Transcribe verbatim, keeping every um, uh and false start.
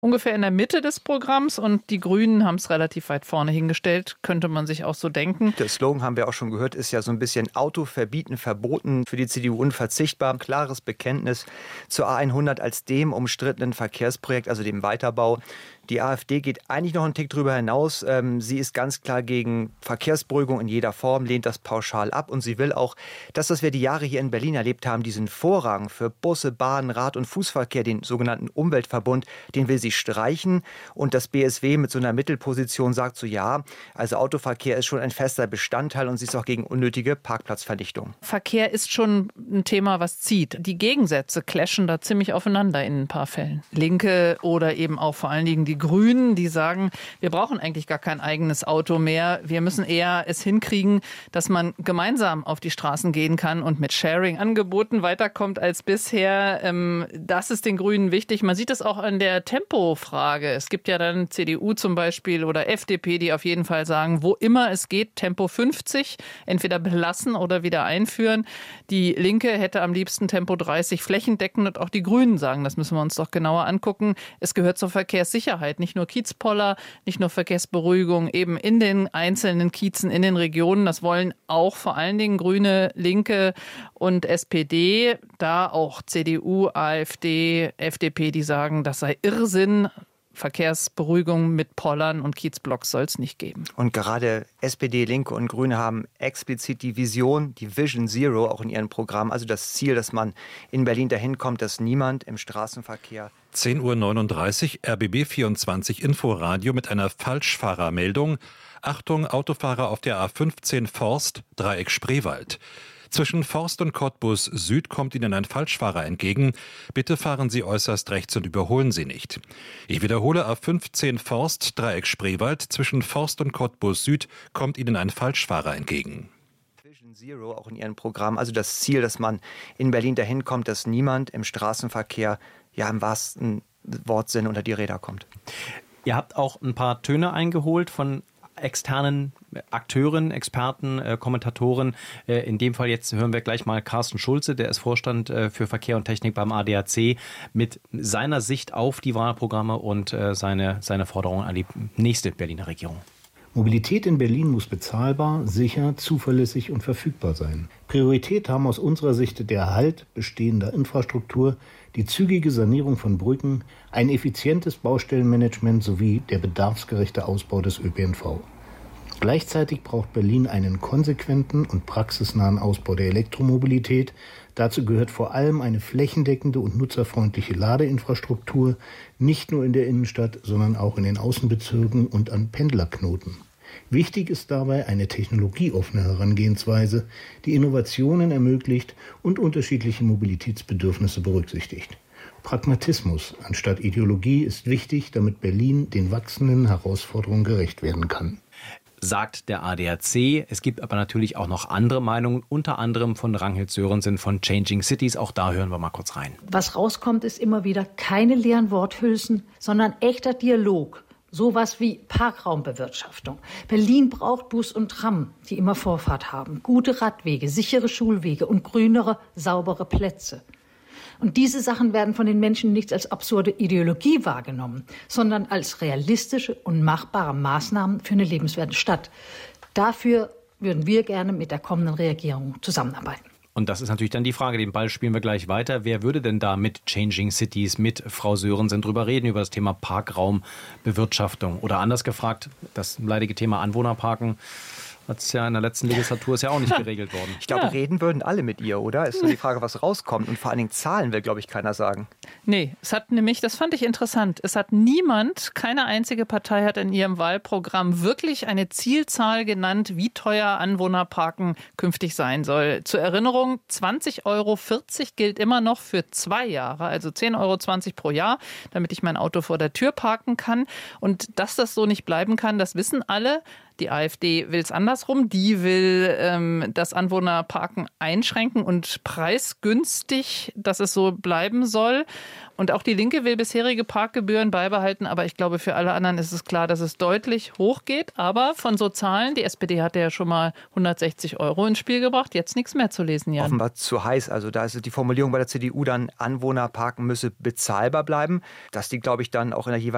ungefähr in der Mitte des Programms und die Grünen haben es relativ weit vorne hingestellt, könnte man sich auch so denken. Der Slogan, haben wir auch schon gehört, ist ja so ein bisschen Auto verbieten, verboten, für die C D U unverzichtbar. Klares Bekenntnis zur A hundert als dem umstrittenen Verkehrsprojekt, also dem Weiterbau. Die AfD geht eigentlich noch einen Tick drüber hinaus. Sie ist ganz klar gegen Verkehrsberuhigung in jeder Form, lehnt das pauschal ab und sie will auch, dass das wir die Jahre hier in Berlin erlebt haben, diesen Vorrang für Busse, Bahnen, Rad- und Fußverkehr, den sogenannten Umweltverbund, den will sie streichen. Und das B S W mit so einer Mittelposition sagt so, ja, also Autoverkehr ist schon ein fester Bestandteil und sie ist auch gegen unnötige Parkplatzvernichtung. Verkehr ist schon ein Thema, was zieht. Die Gegensätze clashen da ziemlich aufeinander in ein paar Fällen. Linke oder eben auch vor allen Dingen die Grünen, die sagen, wir brauchen eigentlich gar kein eigenes Auto mehr. Wir müssen eher es hinkriegen, dass man gemeinsam auf die Straßen gehen kann und mit Sharing-Angeboten weiterkommt als bisher. Das ist den Grünen wichtig. Man sieht es auch an der Tempofrage. Es gibt ja dann C D U zum Beispiel oder F D P, die auf jeden Fall sagen, wo immer es geht, Tempo fünfzig, entweder belassen oder wieder einführen. Die Linke hätte am liebsten Tempo dreißig flächendeckend und auch die Grünen sagen, das müssen wir uns doch genauer angucken. Es gehört zur Verkehrssicherheit. Nicht nur Kiezpoller, nicht nur Verkehrsberuhigung eben in den einzelnen Kiezen, in den Regionen. Das wollen auch vor allen Dingen Grüne, Linke und S P D. Da auch C D U, AfD, F D P, die sagen, das sei Irrsinn. Verkehrsberuhigung mit Pollern und Kiezblocks soll es nicht geben. Und gerade S P D, Linke und Grüne haben explizit die Vision, die Vision Zero auch in ihrem Programm. Also das Ziel, dass man in Berlin dahin kommt, dass niemand im Straßenverkehr... zehn Uhr neununddreißig, R B B vierundzwanzig Inforadio mit einer Falschfahrermeldung. Achtung, Autofahrer auf der A fünfzehn Forst, Dreieck Spreewald. Zwischen Forst und Cottbus Süd kommt Ihnen ein Falschfahrer entgegen. Bitte fahren Sie äußerst rechts und überholen Sie nicht. Ich wiederhole, A fünfzehn Forst, Dreieck Spreewald. Zwischen Forst und Cottbus Süd kommt Ihnen ein Falschfahrer entgegen. Vision Zero auch in ihrem Programm. Also das Ziel, dass man in Berlin dahin kommt, dass niemand im Straßenverkehr ja im wahrsten Wortsinn unter die Räder kommt. Ihr habt auch ein paar Töne eingeholt von externen Akteuren, Experten, äh, Kommentatoren. Äh, in dem Fall jetzt hören wir gleich mal Carsten Schulze, der ist Vorstand äh, für Verkehr und Technik beim A D A C, mit seiner Sicht auf die Wahlprogramme und äh, seine, seine Forderungen an die nächste Berliner Regierung. Mobilität in Berlin muss bezahlbar, sicher, zuverlässig und verfügbar sein. Priorität haben aus unserer Sicht der Erhalt bestehender Infrastruktur, die zügige Sanierung von Brücken, ein effizientes Baustellenmanagement sowie der bedarfsgerechte Ausbau des Ö P N V. Gleichzeitig braucht Berlin einen konsequenten und praxisnahen Ausbau der Elektromobilität. Dazu gehört vor allem eine flächendeckende und nutzerfreundliche Ladeinfrastruktur, nicht nur in der Innenstadt, sondern auch in den Außenbezirken und an Pendlerknoten. Wichtig ist dabei eine technologieoffene Herangehensweise, die Innovationen ermöglicht und unterschiedliche Mobilitätsbedürfnisse berücksichtigt. Pragmatismus anstatt Ideologie ist wichtig, damit Berlin den wachsenden Herausforderungen gerecht werden kann. Sagt der A D A C. Es gibt aber natürlich auch noch andere Meinungen, unter anderem von Ragnhild Sörensen von Changing Cities. Auch da hören wir mal kurz rein. Was rauskommt, ist immer wieder keine leeren Worthülsen, sondern echter Dialog. Sowas wie Parkraumbewirtschaftung. Berlin braucht Bus und Tram, die immer Vorfahrt haben. Gute Radwege, sichere Schulwege und grünere, saubere Plätze. Und diese Sachen werden von den Menschen nicht als absurde Ideologie wahrgenommen, sondern als realistische und machbare Maßnahmen für eine lebenswerte Stadt. Dafür würden wir gerne mit der kommenden Regierung zusammenarbeiten. Und das ist natürlich dann die Frage, den Ball spielen wir gleich weiter. Wer würde denn da mit Changing Cities, mit Frau Sörensen drüber reden, über das Thema Parkraumbewirtschaftung? Oder anders gefragt, das leidige Thema Anwohnerparken. Hat es ja in der letzten Legislatur ist ja auch nicht geregelt worden. Ich glaube, Ja. reden würden alle mit ihr, oder? Ist nur die Frage, was rauskommt. Und vor allen Dingen Zahlen will, glaube ich, keiner sagen. Nee, es hat nämlich, das fand ich interessant, es hat niemand, keine einzige Partei hat in ihrem Wahlprogramm wirklich eine Zielzahl genannt, wie teuer Anwohnerparken künftig sein soll. Zur Erinnerung, zwanzig Euro vierzig gilt immer noch für zwei Jahre, also zehn Euro zwanzig pro Jahr, damit ich mein Auto vor der Tür parken kann. Und dass das so nicht bleiben kann, das wissen alle. Die AfD will es andersrum. Die will ähm, das Anwohnerparken einschränken und preisgünstig, dass es so bleiben soll. Und auch die Linke will bisherige Parkgebühren beibehalten. Aber ich glaube, für alle anderen ist es klar, dass es deutlich hochgeht. Aber von so Zahlen, die S P D hatte ja schon mal hundertsechzig Euro ins Spiel gebracht. Jetzt nichts mehr zu lesen, Jan. Offenbar zu heiß. Also da ist die Formulierung bei der C D U dann, Anwohnerparken müsse bezahlbar bleiben. Dass die, glaube ich, dann auch in der jeweiligen